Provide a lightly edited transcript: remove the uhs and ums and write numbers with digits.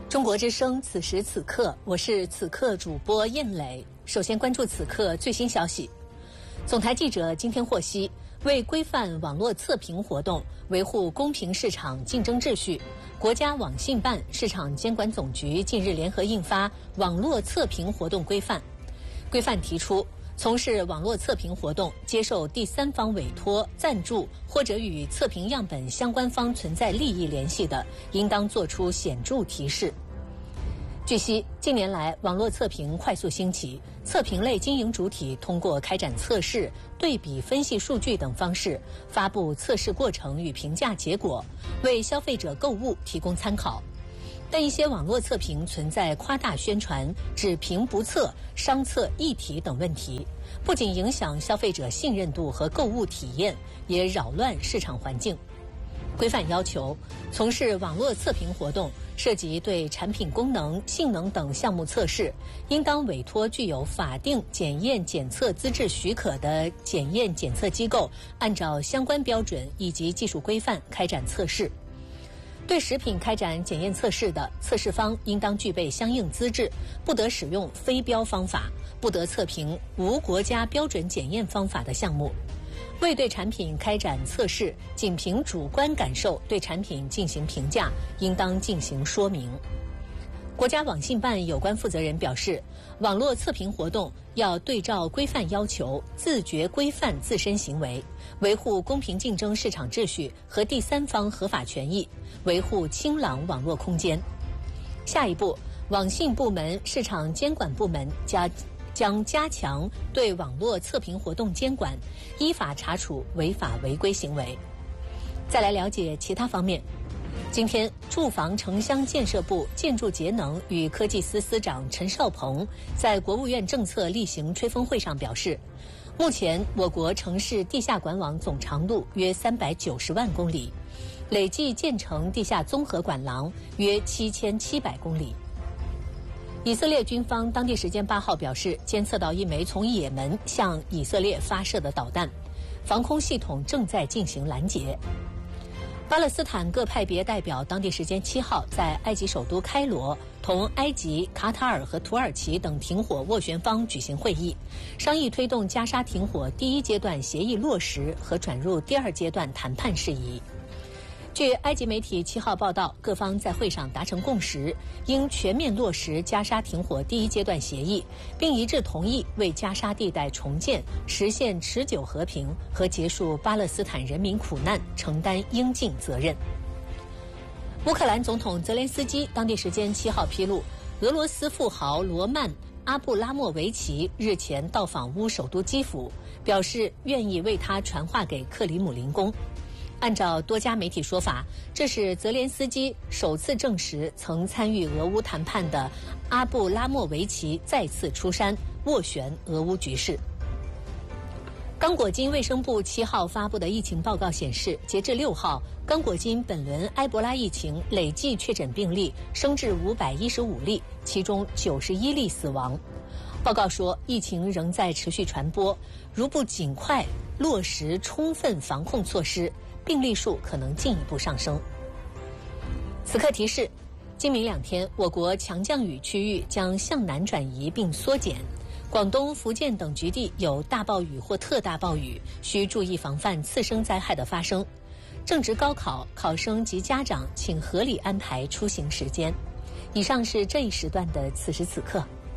中国之声，此时此刻，我是此刻主播燕磊。首先关注此刻最新消息。总台记者今天获悉，为规范网络测评活动，维护公平市场竞争秩序，国家网信办、市场监管总局近日联合印发《网络测评活动规范》。规范提出，从事网络测评活动，接受第三方委托、赞助或者与测评样本相关方存在利益联系的，应当作出显著提示。据悉，近年来网络测评快速兴起，测评类经营主体通过开展测试、对比分析数据等方式，发布测试过程与评价结果，为消费者购物提供参考。但一些网络测评存在夸大宣传、只评不测、商测议题等问题，不仅影响消费者信任度和购物体验，也扰乱市场环境。规范要求，从事网络测评活动涉及对产品功能、性能等项目测试，应当委托具有法定检验检测资质许可的检验检测机构，按照相关标准以及技术规范开展测试。对食品开展检验测试的，测试方应当具备相应资质，不得使用非标方法，不得测评无国家标准检验方法的项目。未对产品开展测试，仅凭主观感受对产品进行评价，应当进行说明。国家网信办有关负责人表示，网络测评活动要对照规范要求，自觉规范自身行为，维护公平竞争市场秩序和第三方合法权益，维护清朗网络空间。下一步，网信部门、市场监管部门将加强对网络测评活动监管，依法查处违法违规行为。再来了解其他方面。今天，住房城乡建设部建筑节能与科技司司长陈少鹏在国务院政策例行吹风会上表示，目前我国城市地下管网总长度约390万公里，累计建成地下综合管廊约7700公里。以色列军方当地时间8号表示，监测到一枚从也门向以色列发射的导弹，防空系统正在进行拦截。巴勒斯坦各派别代表当地时间7号在埃及首都开罗同埃及、卡塔尔和土耳其等停火斡旋方举行会议，商议推动加沙停火第一阶段协议落实和转入第二阶段谈判事宜。据埃及媒体7号报道，各方在会上达成共识，应全面落实加沙停火第一阶段协议，并一致同意为加沙地带重建、实现持久和平和结束巴勒斯坦人民苦难承担应尽责任。乌克兰总统泽连斯基当地时间7号披露，俄罗斯富豪罗曼·阿布拉莫维奇日前到访乌首都基辅，表示愿意为他传话给克里姆林宫。按照多家媒体说法，这是泽连斯基首次证实曾参与俄乌谈判的阿布拉莫维奇再次出山，斡旋俄乌局势。刚果金卫生部7号发布的疫情报告显示，截至6号，刚果金本轮埃博拉疫情累计确诊病例升至515例，其中91例死亡。报告说，疫情仍在持续传播，如不尽快落实充分防控措施，病例数可能进一步上升。此刻提示，今明2天，我国强降雨区域将向南转移并缩减，广东、福建等局地有大暴雨或特大暴雨，需注意防范次生灾害的发生。正值高考，考生及家长请合理安排出行时间。以上是这一时段的此时此刻。